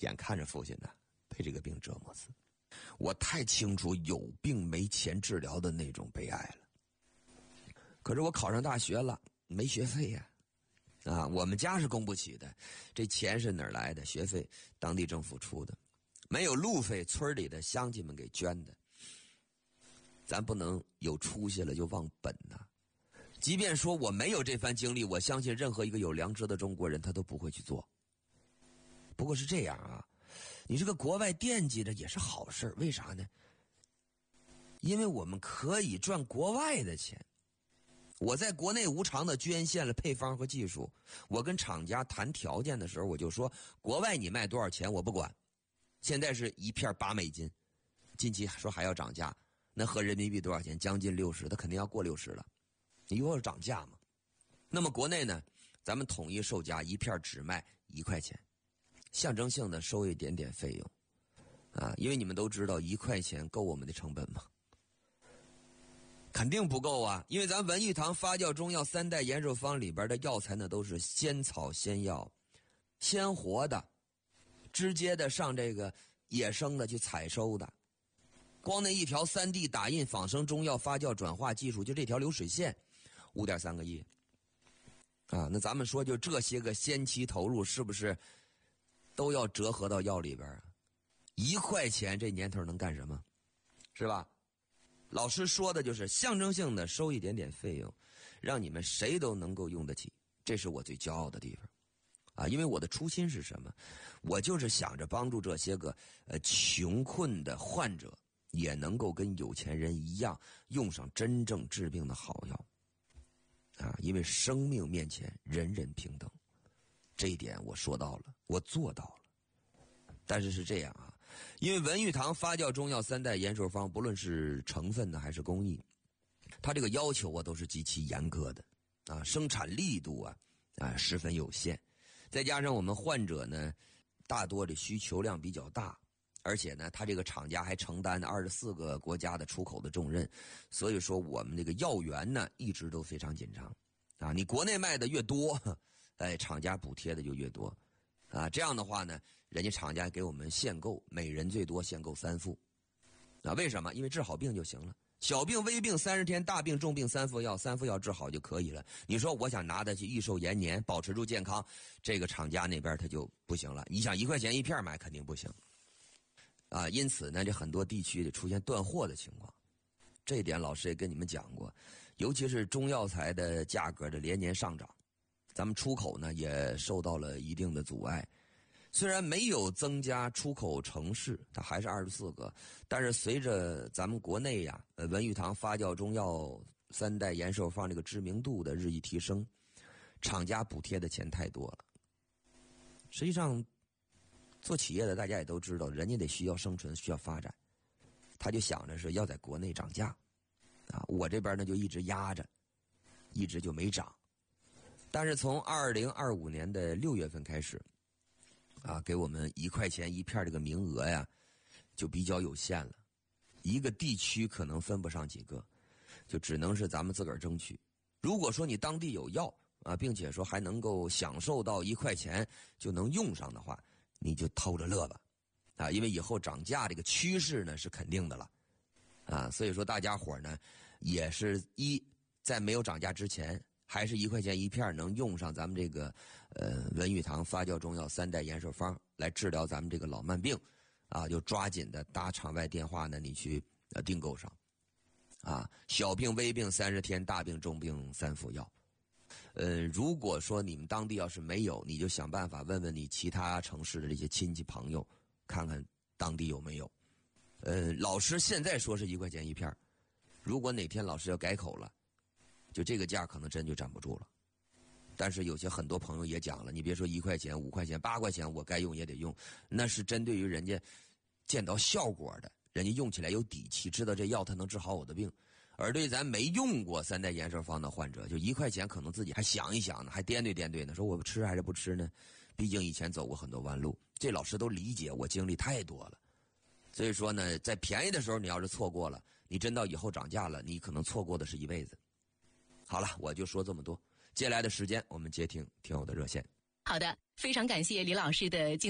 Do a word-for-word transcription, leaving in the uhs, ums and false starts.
眼看着父亲呢被这个病折磨死，我太清楚有病没钱治疗的那种悲哀了。可是我考上大学了，没学费呀、啊，啊，我们家是供不起的，这钱是哪儿来的？学费当地政府出的，没有路费，村里的乡亲们给捐的。咱不能有出息了就忘本呐、啊。即便说我没有这番经历，我相信任何一个有良知的中国人他都不会去做。不过是这样啊，你这个国外惦记着也是好事，为啥呢？因为我们可以赚国外的钱。我在国内无偿的捐献了配方和技术，我跟厂家谈条件的时候，我就说国外你卖多少钱我不管，现在是一片八美金，近期说还要涨价，那合人民币多少钱？将近六十，它肯定要过六十了。你以后涨价嘛？那么国内呢，咱们统一售价一片只卖一块钱，象征性的收一点点费用，啊，因为你们都知道一块钱够我们的成本吗？肯定不够啊！因为咱文玉堂发酵中药三代延寿方里边的药材呢，都是鲜草鲜药，鲜活的，直接的上这个野生的去采收的。光那一条 三 D 打印仿生中药发酵转化技术，就这条流水线五点三个亿啊！那咱们说就这些个先期投入，是不是都要折合到药里边啊？一块钱这年头能干什么？是吧？老师说的就是象征性的收一点点费用，让你们谁都能够用得起，这是我最骄傲的地方啊！因为我的初心是什么？我就是想着帮助这些个呃穷困的患者也能够跟有钱人一样用上真正治病的好药啊！因为生命面前人人平等，这一点我说到了，我做到了。但是是这样啊，因为文玉堂发酵中药三代延寿方，不论是成分呢还是工艺，它这个要求啊都是极其严格的啊，生产力度啊啊十分有限，再加上我们患者呢大多的需求量比较大，而且呢他这个厂家还承担二十四个国家的出口的重任，所以说我们这个药源呢一直都非常紧张啊，你国内卖的越多，哎，厂家补贴的就越多。啊，这样的话呢，人家厂家给我们限购，每人最多限购三副。啊，为什么？因为治好病就行了，小病微病三十天，大病重病三副药，三副药治好就可以了。你说我想拿它去益寿延年，保持住健康，这个厂家那边他就不行了。你想一块钱一片买肯定不行。啊，因此呢，这很多地区得出现断货的情况。这一点老师也跟你们讲过，尤其是中药材的价格的连年上涨。咱们出口呢也受到了一定的阻碍，虽然没有增加出口城市，它还是二十四个，但是随着咱们国内呀，呃，文玉堂发酵中药三代延寿方这个知名度的日益提升，厂家补贴的钱太多了。实际上，做企业的大家也都知道，人家得需要生存，需要发展，他就想着是要在国内涨价，啊，我这边呢就一直压着，一直就没涨。但是从二零二五年的六月份开始，啊，给我们一块钱一片这个名额呀，就比较有限了。一个地区可能分不上几个，就只能是咱们自个儿争取。如果说你当地有药啊，并且说还能够享受到一块钱就能用上的话，你就偷着乐吧，啊，因为以后涨价这个趋势呢是肯定的了，啊，所以说大家伙呢也是一在没有涨价之前。还是一块钱一片能用上咱们这个呃文玉堂发酵中药三代延寿方来治疗咱们这个老慢病，啊，就抓紧的打场外电话呢，你去呃订购上，啊，小病微病三十天，大病重病三副药。呃，如果说你们当地要是没有，你就想办法问问你其他城市的这些亲戚朋友，看看当地有没有。呃，老师现在说是一块钱一片，如果哪天老师要改口了。就这个价可能真就站不住了，但是有些很多朋友也讲了，你别说一块钱、五块钱、八块钱，我该用也得用，那是针对于人家见到效果的，人家用起来有底气，知道这药它能治好我的病。而对咱没用过三代延寿方的患者，就一块钱可能自己还想一想呢，还掂对掂对呢，说我吃还是不吃呢？毕竟以前走过很多弯路，这老师都理解，我经历太多了。所以说呢，在便宜的时候你要是错过了，你真到以后涨价了，你可能错过的是一辈子。好了，我就说这么多。接下来的时间，我们接听听友的热线。 好的，非常感谢李老师的精